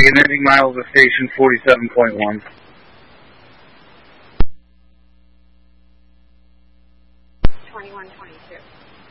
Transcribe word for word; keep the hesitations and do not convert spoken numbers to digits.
Again, ending miles of station forty-seven point one. twenty-one twenty-two.